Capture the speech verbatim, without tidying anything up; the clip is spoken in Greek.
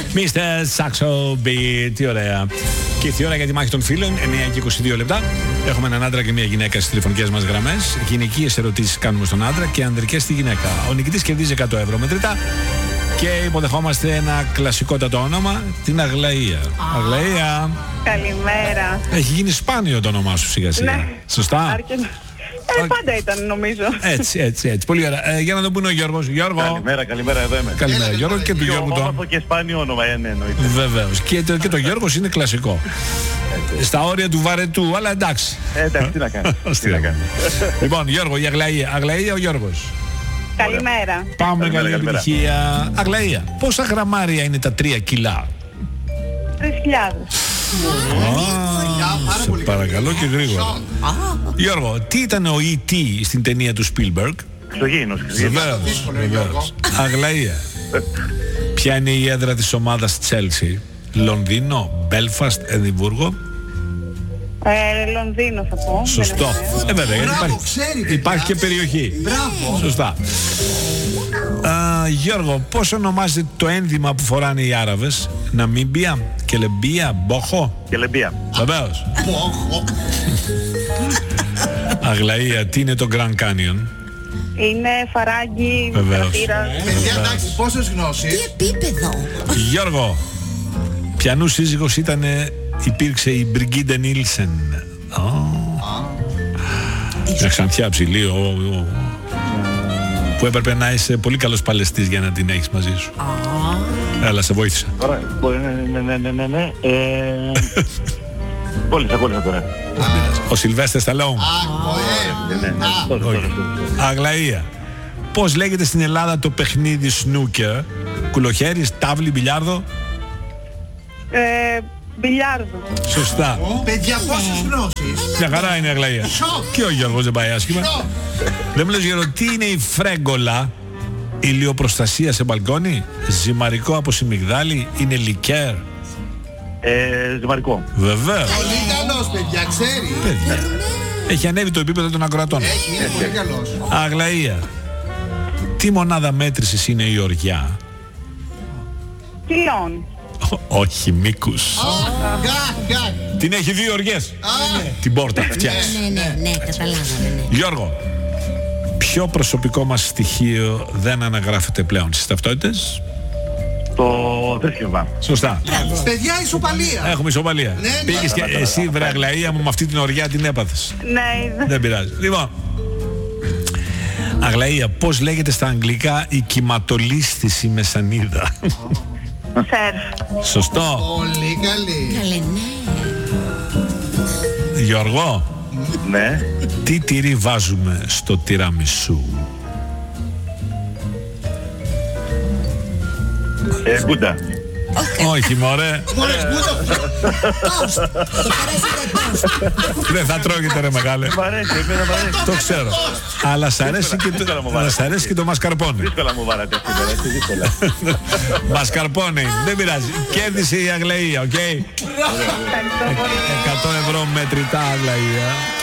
μίστερ Saxo Beat, τι ωραία. Και ήρθε η ώρα για τη μάχη των φίλων, εννιά και είκοσι δύο λεπτά. Έχουμε έναν άντρα και μια γυναίκα στις τηλεφωνικές μας γραμμές. Γυναικείες ερωτήσεις κάνουμε στον άντρα και ανδρικές στη γυναίκα. Ο νικητής κερδίζει εκατό ευρώ μετρητά. Και υποδεχόμαστε ένα κλασικότατο όνομα, την Αγλαία. Ah. Αγλαία. Καλημέρα. Έχει γίνει σπάνιο το όνομά σου σιγά σιγά. Ναι. Σωστά. Αρκετά. Ε, πάντα ήταν νομίζω. Έτσι, έτσι, έτσι. Πολύ ωραία. Ε, για να το πούνε ο Γιώργος. Γιώργο. Καλημέρα, καλημέρα, εδώ είμαι. Καλημέρα, Γιώργο, και του Γιώργου τον. Όμορφο και σπάνιο όνομα, ε, ναι, εννοείται. Βεβαίως. Και, το, και το Γιώργος είναι κλασικό. Στα όρια του βαρετού, αλλά εντάξει. Ε, εντάξει, τι να κάνει. Τι να κάνει. Λοιπόν, Γιώργο, η Αγλαία. Αγλαία ο Γιώργος. Καλημέρα. Πάμε, Καλημέρα, καλή καλημέρα. επιτυχία. Αγλαία, πόσα γραμμάρια είναι τα τρία κιλά? Τρεις χιλιάδες. Σε παρακαλώ και γρήγορα. Γιώργο, τι ήταν ο ι τι στην ταινία του Spielberg? Εξωγήινος. Βεβαίως, βεβαίως. Αγλαία, ποια είναι η έδρα της ομάδας Chelsea? Λονδίνο, Μπέλφαστ, Εδιμβούργο? Ε, Λονδίνο θα πω. Σωστό. Ε, βέβαια, γιατί Μπράβο, υπάρχει, ξέρει, παιδιά. υπάρχει και περιοχή. Μπράβο. Σωστά. Α, Γιώργο, πώς ονομάζεται το ένδυμα που φοράνε οι Άραβες? Ναμίμπια, Κελεμπία, Μπόχο? Κελεμπία. Βεβαίως. Πόχο. Αγλαία, τι είναι το Grand Canyon? Είναι φαράγγι, Βεβαίως. κρατήρας. Παιδιά, εντάξει, πόσες γνώσεις. Τι επίπεδο. Γιώργο, ποιανού σύζυγος ήταν, υπήρξε η Μπριγκίντε Νίλσεν? Μια ξανθιά ψηλή, ο, ο, που έπρεπε να είσαι πολύ καλός παλαιστής για να την έχεις μαζί σου. Έλα, σε βοήθησα. Ωραία. Ναι, ναι, ναι, ναι, ναι. Ε, Κόλλησα, κόλλησα τώρα. Ο Σιλβέστερ Σταλόν. Ναι, ναι, ναι. Τώρα, τώρα, τώρα. Αγλαία, πώς λέγεται στην Ελλάδα το παιχνίδι σνούκερ? Κουλοχέρις, τάβλη, μπιλιάρδο? Ε, μπιλιάρδο. Σωστά. Παιδιά, πόσες γνώσεις. Μια χαρά είναι η Αγλαία. Και ο Γιώργος δεν πάει άσχημα. Δεν μου λες, Γιώργο, τι είναι η φρέγκολα? Ηλιοπροστασία σε μπαλκόνι, ζυμαρικό από σιμιγδάλι, είναι λικέρ? Ε, Ζυμαρικό. Βεβαίως. Πολύ καλός, παιδιά, ξέρει. Παιδιά, έχει ανέβει το επίπεδο των ακροατών. Έχει, είναι πολύ καλός. Αγλαία, τι μονάδα μέτρησης είναι η οριά? Κιλών. Όχι, μήκους. Γκά, γκά. Την έχει δύο οριές. Α, Την πόρτα φτιάξει. Ναι, ναι, ναι, καταλάβαμε. Ναι. Γιώργο, ποιο προσωπικό μας στοιχείο δεν αναγράφεται πλέον στις ταυτότητες? Το τρίσκευμα. Σωστά. παιδιά, ισοπαλία. Έχουμε ισοπαλία. Ναι, ναι. Πήγες και εσύ, βρε Αγλαία μου, με αυτή την οριά την έπαθες. Ναι, είδα. Δεν πειράζει. Λοιπόν, Αγλαία, πώς λέγεται στα αγγλικά η κυματολίσθηση με σανίδα? Σερφ. Σωστό. Πολύ καλή. Καλέ, ναι. Γιώργο, Ναι. τι τυρί βάζουμε στο τυραμισού? Ε, Μπούντα. Όχι, μωρέ. Μόλις μπούτα. Τόστ. Το παρέσετε τόστ. Δεν θα τρώγεται, ρε μεγάλε. Μ' αρέσει, εμένα μ' αρέσει. Το ξέρω. Αλλά σ' αρέσει και Δύσκολα το, μου αλλά βάλατε. σ' αρέσει και το μασκαρπόνι. Δύσκολα μου βάλατε αυτή τώρα, έτσι δύσκολα. Μασκαρπόνι. Δεν πειράζει. Κέρδισε η Αγλαία, οκ. Ευχαριστώ πολύ. εκατό ευρώ μετρητά, Αγλαία.